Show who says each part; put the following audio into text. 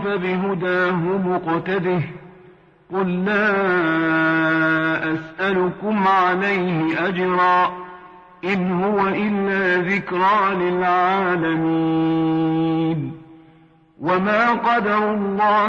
Speaker 1: فبهداه مقتده قل لا أسألكم عليه أجرا إن هو إلا ذكرى للعالمين وما قدروا الله